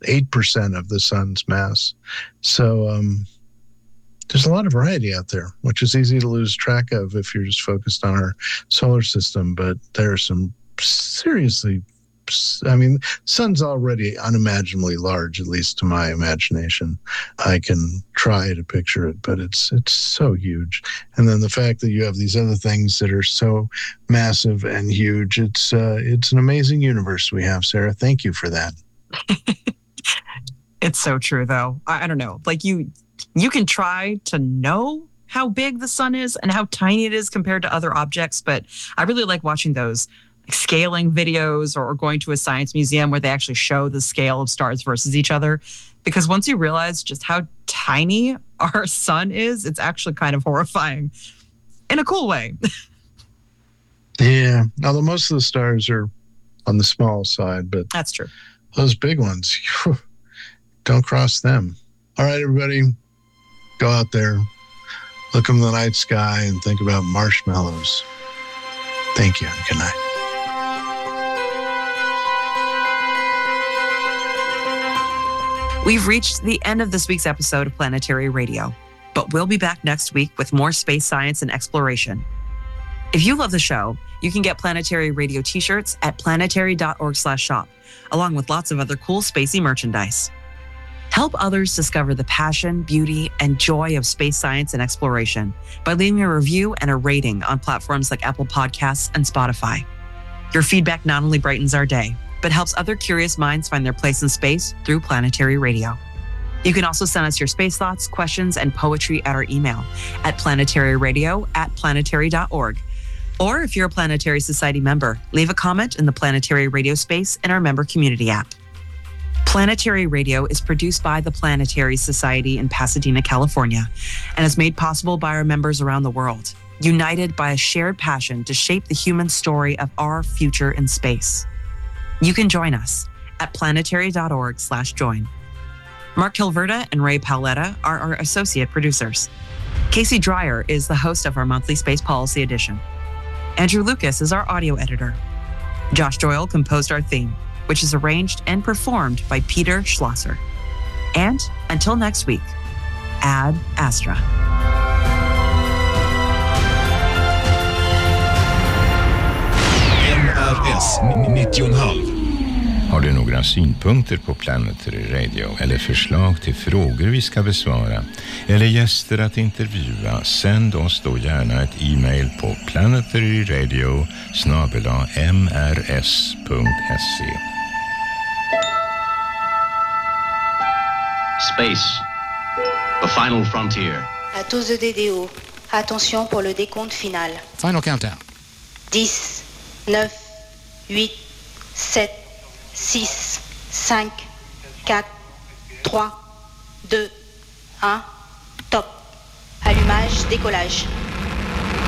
8% of the sun's mass. So there's a lot of variety out there, which is easy to lose track of if you're just focused on our solar system. But there are some seriously, I mean, sun's already unimaginably large, at least to my imagination. I can try to picture it, but it's so huge. And then the fact that you have these other things that are so massive and huge, it's an amazing universe we have, Sarah. Thank you for that. It's so true, though. I don't know. Like you can try to know how big the sun is and how tiny it is compared to other objects, but I really like watching those scaling videos or going to a science museum where they actually show the scale of stars versus each other. Because once you realize just how tiny our sun is, it's actually kind of horrifying in a cool way. Yeah. Although most of the stars are on the small side, but that's true. Those big ones, don't cross them. All right, everybody, go out there, look in the night sky and think about marshmallows. Thank you and good night. We've reached the end of this week's episode of Planetary Radio, but we'll be back next week with more space science and exploration. If you love the show, you can get Planetary Radio t-shirts at planetary.org/shop, along with lots of other cool spacey merchandise. Help others discover the passion, beauty, and joy of space science and exploration by leaving a review and a rating on platforms like Apple Podcasts and Spotify. Your feedback not only brightens our day, but helps other curious minds find their place in space through Planetary Radio. You can also send us your space thoughts, questions, and poetry at our email at planetaryradio@planetary.org. Or if you're a Planetary Society member, leave a comment in the Planetary Radio space in our member community app. Planetary Radio is produced by the Planetary Society in Pasadena, California, and is made possible by our members around the world, united by a shared passion to shape the human story of our future in space. You can join us at planetary.org/join. Mark Hilverda and Ray Paoletta are our associate producers. Casey Dreyer is the host of our monthly Space Policy Edition. Andrew Lucas is our audio editor. Josh Doyle composed our theme, which is arranged and performed by Peter Schlosser. And until next week, Ad Astra. NRS 90,5. Har du några synpunkter på Planetary Radio eller förslag till frågor vi ska besvara eller gäster att intervjua, sänd oss då gärna ett e-mail på planetaryradio@mrs.se. Space, the final frontier. À tous EDDO, attention pour le décompte final. Final countdown. 10, 9, 8, 7, 6, 5, 4, 3, 2, 1, top. Allumage, décollage.